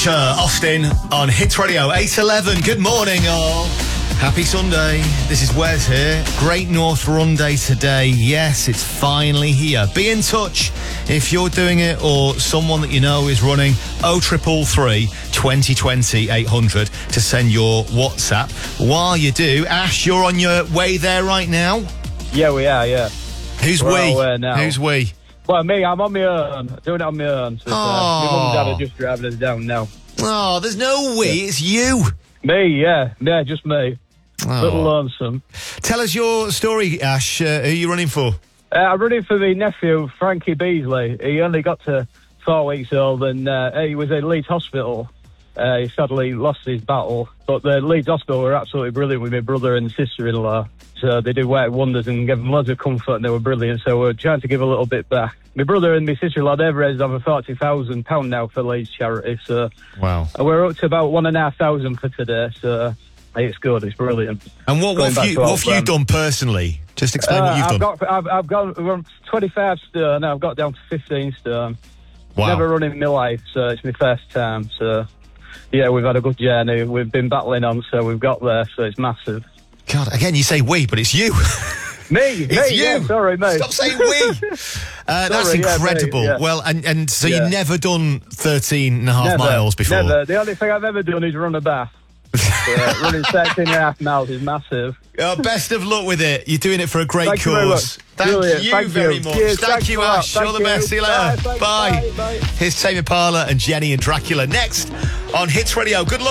Peter Austin on Hits Radio 811. Good morning, all. Happy Sunday. This is Wes here. Great North Run Day today. Yes, it's finally here. Be in touch if you're doing it or someone that you know is running. 0333 2020 800 to send your WhatsApp. While you do, Ash, you're on your way there right now? Yeah, we are, yeah. Who's we? Who's we? Well, me, I'm on my own. Doing it on my own. So my mum and dad are just driving us down now. Oh, there's no we, it's you. Me, yeah. Yeah, just me. Oh. Little lonesome. Tell us your story, Ash. Who are you running for? I'm running for my nephew, Frankie Beasley. He only got to 4 weeks old and he was in Leeds Hospital. He sadly lost his battle. But the Leeds Hospital were absolutely brilliant with my brother and sister-in-law. So they did work wonders and gave them loads of comfort and they were brilliant. So we're trying to give a little bit back. My brother and my sister-in-law, they've raised over £40,000 now for Leeds charity. So wow. We're up to about 1,500 for today. So it's good. It's brilliant. And what have you done personally? Just explain what you've done. I've gone 25 stone. I've got down to 15 stone. Wow. Never run in my life, so it's my first time. So yeah, we've had a good journey. We've been battling on, so we've got there. So it's massive. God, again, you say we, but it's you. Me, it's you. Yeah, sorry, mate. Stop saying we. That's incredible. Yeah, mate, yeah. Well, and so you've never done 13.5 miles before? Never. The only thing I've ever done is run a bath. Running 13.5 miles is massive. Best of luck with it. You're doing it for a great cause. Thank you very much. Cheers, Thank you, Ash. You're the best. See you later. Bye. Bye. Here's Tame Impala and Jenny and Dracula next on Hits Radio. Good luck.